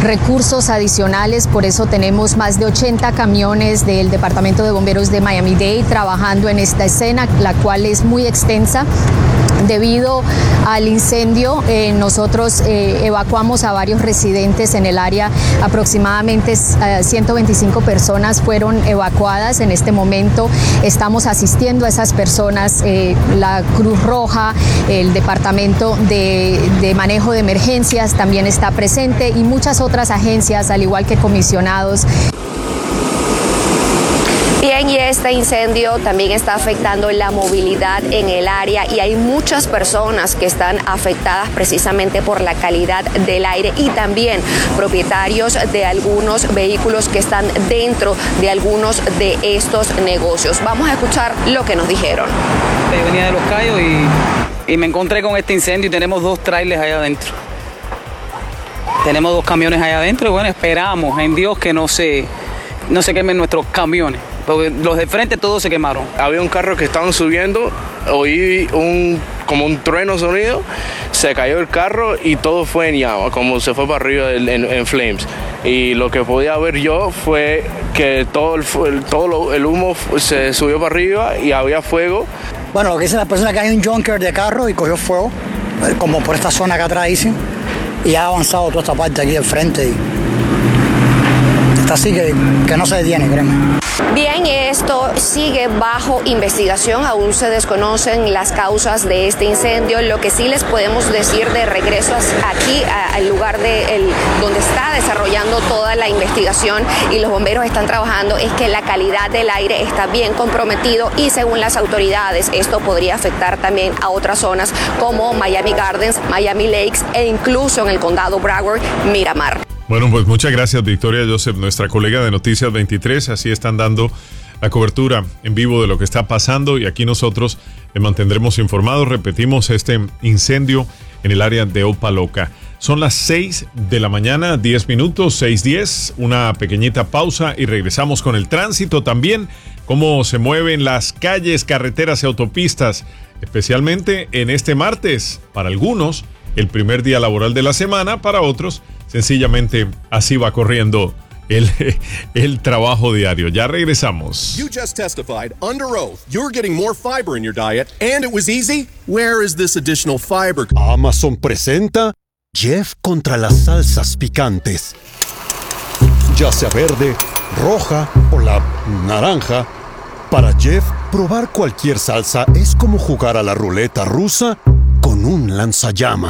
recursos adicionales, por eso tenemos más de 80 camiones del Departamento de Bomberos de Miami-Dade trabajando en esta escena, la cual es muy extensa. Debido al incendio, nosotros evacuamos a varios residentes en el área. Aproximadamente 125 personas fueron evacuadas. En este momento estamos asistiendo a esas personas. La Cruz Roja, el Departamento de Manejo de Emergencias también está presente y muchas otras agencias, al igual que comisionados. Bien, y este incendio también está afectando la movilidad en el área y hay muchas personas que están afectadas precisamente por la calidad del aire y también propietarios de algunos vehículos que están dentro de algunos de estos negocios. Vamos a escuchar lo que nos dijeron. Yo venía de Los Cayos y me encontré con este incendio y tenemos 2 trailers allá adentro. Tenemos 2 camiones allá adentro y bueno, esperamos en Dios que no se quemen nuestros camiones. Porque los de frente todos se quemaron. Había un carro que estaban subiendo, oí como un trueno sonido, se cayó el carro y todo fue en llama, como se fue para arriba en flames. Y lo que podía ver yo fue que todo el humo se subió para arriba y había fuego. Bueno, lo que dice la persona es que hay un junker de carro y cogió fuego, como por esta zona que atrás dicen, y ha avanzado toda esta parte aquí del frente. Está así que no se detiene, créeme. Bien, esto sigue bajo investigación, aún se desconocen las causas de este incendio. Lo que sí les podemos decir de regreso aquí al lugar donde está desarrollando toda la investigación y los bomberos están trabajando es que la calidad del aire está bien comprometido y según las autoridades esto podría afectar también a otras zonas como Miami Gardens, Miami Lakes e incluso en el condado Broward, Miramar. Bueno, pues muchas gracias, Victoria Joseph, nuestra colega de Noticias 23. Así están dando la cobertura en vivo de lo que está pasando y aquí nosotros le mantendremos informados. Repetimos este incendio en el área de Opa-locka. Son las 6 de la mañana, 10 minutos, 6:10. Una pequeñita pausa y regresamos con el tránsito también. Cómo se mueven las calles, carreteras y autopistas, especialmente en este martes. Para algunos, el primer día laboral de la semana, para otros, sencillamente así va corriendo el trabajo diario. Ya regresamos. You just testified under oath you're getting more fiber in your diet and it was easy. Where is this additional fiber? Amazon presenta Jeff contra las salsas picantes. Ya sea verde, roja o la naranja, para Jeff probar cualquier salsa es como jugar a la ruleta rusa con un lanzallamas.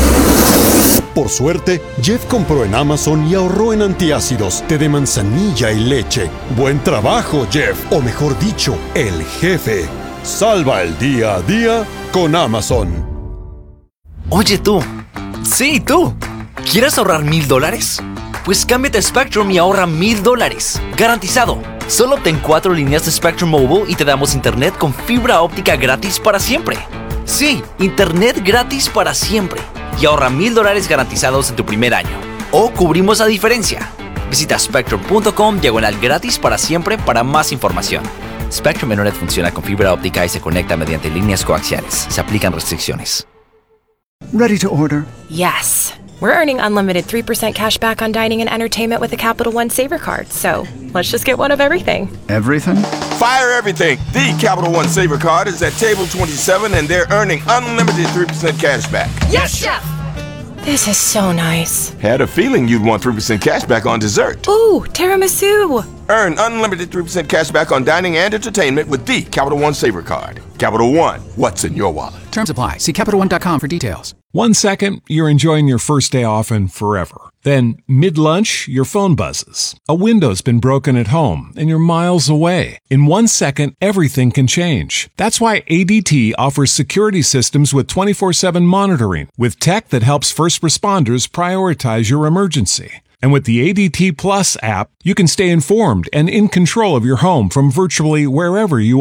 Por suerte, Jeff compró en Amazon y ahorró en antiácidos, té de manzanilla y leche. Buen trabajo, Jeff, o mejor dicho, el jefe. Salva el día a día con Amazon. Oye tú, sí tú, ¿quieres ahorrar $1,000? Pues cámbiate a Spectrum y ahorra $1,000, garantizado. Solo obtén 4 líneas de Spectrum Mobile y te damos internet con fibra óptica gratis para siempre. Sí, internet gratis para siempre. Y ahorra $1,000 garantizados en tu primer año. O cubrimos la diferencia. Visita spectrum.com/gratis para siempre para más información. Spectrum Internet funciona con fibra óptica y se conecta mediante líneas coaxiales. Se aplican restricciones. Ready to order? Yes. We're earning unlimited 3% cash back on dining and entertainment with the Capital One Saver Card. So let's just get one of everything. Everything? Fire everything. The Capital One Saver Card is at table 27 and they're earning unlimited 3% cash back. Yes, Chef! This is so nice. Had a feeling you'd want 3% cash back on dessert. Ooh, tiramisu! Earn unlimited 3% cash back on dining and entertainment with the Capital One Saver Card. Capital One, what's in your wallet? Terms apply. See CapitalOne.com for details. 1 second, you're enjoying your first day off and forever. Then, mid-lunch, your phone buzzes. A window's been broken at home and you're miles away. In 1 second, everything can change. That's why ADT offers security systems with 24/7 monitoring, with tech that helps first responders prioritize your emergency. And with the ADT Plus app, you can stay informed and in control of your home from virtually wherever you are.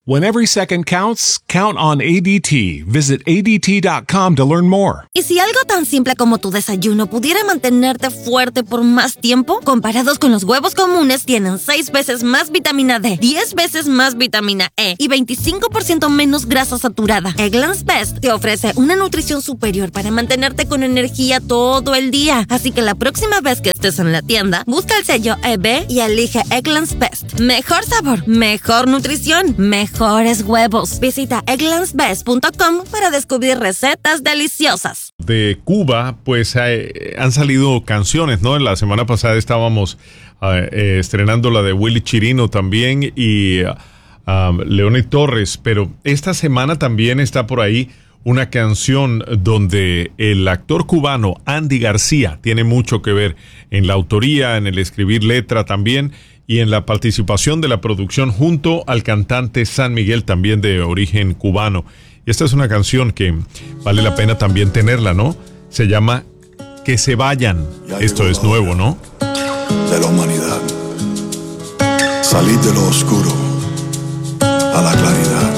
When every second counts, count on ADT. Visit ADT.com to learn more. ¿Y si algo tan simple como tu desayuno pudiera mantenerte fuerte por más tiempo? Comparados con los huevos comunes, tienen 6 veces más vitamina D, 10 veces más vitamina E y 25% menos grasa saturada. Eggland's Best te ofrece una nutrición superior para mantenerte con energía todo el día. Así que la próxima vez que estés en la tienda, busca el sello EB y elige Eggland's Best. Mejor sabor, mejor nutrición, mejores huevos. Visita egglandsbest.com para descubrir recetas deliciosas. De Cuba, pues han salido canciones, ¿no? La semana pasada estábamos estrenando la de Willy Chirino también y Leonid Torres, pero esta semana también está por ahí una canción donde el actor cubano Andy García tiene mucho que ver en la autoría, en el escribir letra también y en la participación de la producción junto al cantante San Miguel, también de origen cubano. Y esta es una canción que vale la pena también tenerla, ¿no? Se llama Que se vayan. Esto es nuevo, ¿no? De la humanidad. Salir de lo oscuro a la claridad.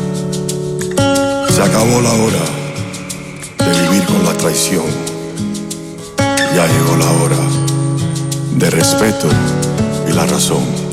Se acabó la hora de vivir con la traición. Ya llegó la hora de respeto y la razón.